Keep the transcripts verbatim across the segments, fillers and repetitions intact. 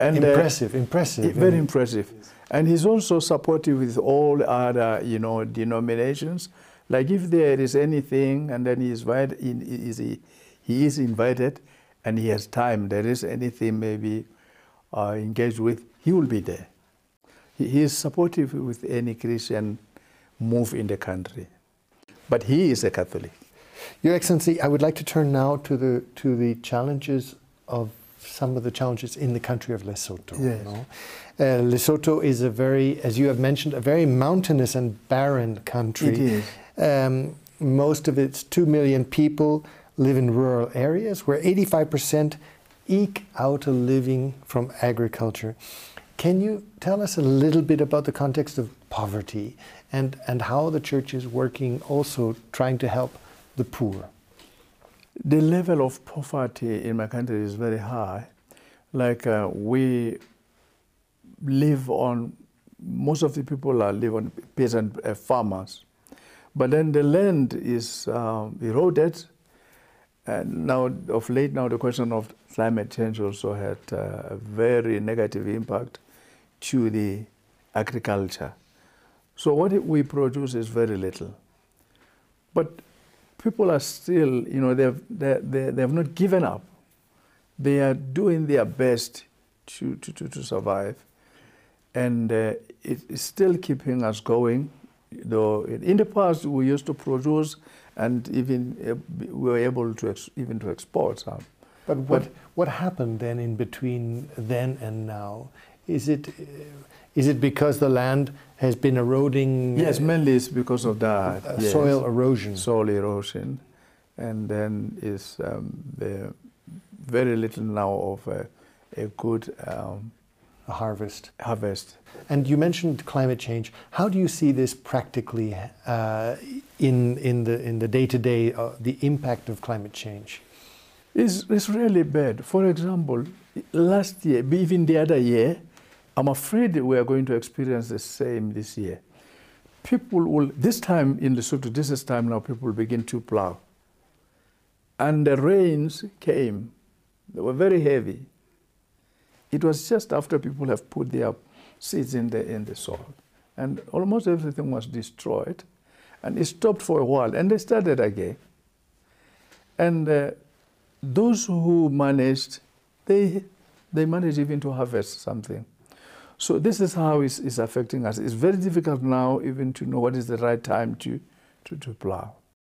And, impressive, uh, impressive. Very impressive. And he's also supportive with all other, you know, denominations. Like if there is anything, and then he is invited, he is, he is invited, and he has time. There is anything maybe uh, engaged with, he will be there. He, he is supportive with any Christian move in the country. But he is a Catholic. Your Excellency, I would like to turn now to the to the challenges of some of the challenges in the country of Lesotho. Yes. You know? uh, Lesotho is a very, as you have mentioned, a very mountainous and barren country. It is. Um, most of its two million people live in rural areas where eighty-five percent eke out a living from agriculture. Can you tell us a little bit about the context of poverty and, and how the church is working also trying to help the poor? The level of poverty in my country is very high. Like uh, we live on, most of the people are live on peasant uh, farmers. But then the land is um, eroded. And now, of late now, the question of climate change also had uh, a very negative impact to the agriculture. So what we produce is very little. But people are still, you know, they've, they, they, they have not given up. They are doing their best to, to, to, to survive. And uh, it is still keeping us going. Though in the past we used to produce and even uh, we were able to ex even to export some. But what, but what happened then in between then and now? Is it, uh, is it because the land has been eroding? Yes, mainly it's because of that. Uh, yes. Soil erosion. Soil erosion. And then is um, the very little now of a, a good um, a harvest. Harvest. And you mentioned climate change. How do you see this practically uh, in in the in the day to day? Uh, the impact of climate change. It's it's really bad. For example, last year, even the other year, I'm afraid we are going to experience the same this year. People will this time in Lesotho. This is time now. People begin to plow, and the rains came. They were very heavy. It was just after people have put their seeds in the, in the soil. And almost everything was destroyed. And it stopped for a while, and they started again. And uh, those who managed, they, they managed even to harvest something. So this is how it's, it's affecting us. It's very difficult now even to know what is the right time to, to, to plow.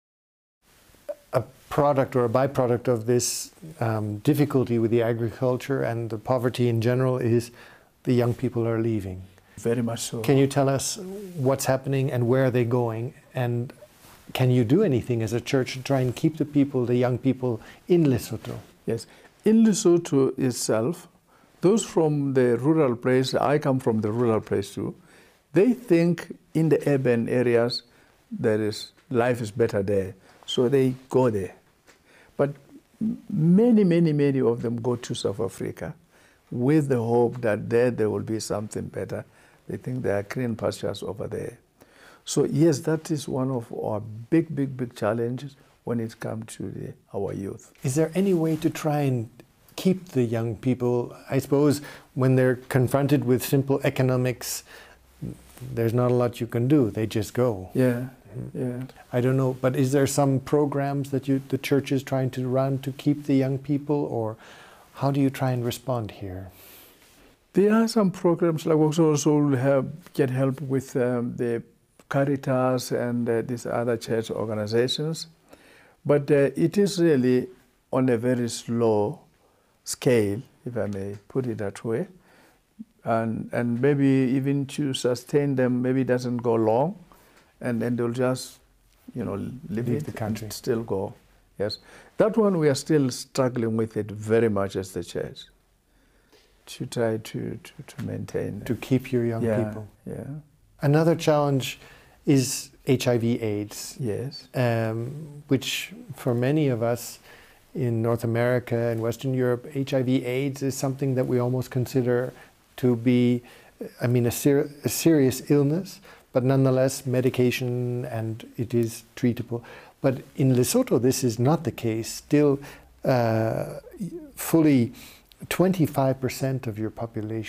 A product or a byproduct of this um, difficulty with the agriculture and the poverty in general is the young people are leaving. Very much so. Can you tell us what's happening and where are they going? And can you do anything as a church to try and keep the people, the young people, in Lesotho? Yes. In Lesotho itself, those from the rural place, I come from the rural place too, they think in the urban areas there is, life is better there. So they go there. But many, many, many of them go to South Africa with the hope that there there will be something better. They think there are green pastures over there. So yes, that is one of our big, big, big challenges when it comes to the, our youth. Is there any way to try and keep the young people, I suppose, when they're confronted with simple economics, there's not a lot you can do, they just go. Yeah. Yeah. I don't know, but is there some programs that you, the church is trying to run to keep the young people, or how do you try and respond here? There are some programs, like we also have, get help with um, the Caritas and uh, these other church organizations, but uh, it is really on a very slow scale, if I may put it that way, and, and maybe even to sustain them, maybe it doesn't go long. And then they'll just, you know, leave, leave it the country. And still go. Yes. That one we are still struggling with it very much as the church. To try to, to, to maintain. To keep your young yeah, people. Yeah. Another challenge is H I V AIDS. Yes. Um, which for many of us in North America and Western Europe, H I V AIDS is something that we almost consider to be, I mean, a, ser a serious illness. But nonetheless, medication, and it is treatable. But in Lesotho, this is not the case. Still, uh, fully twenty-five percent of your population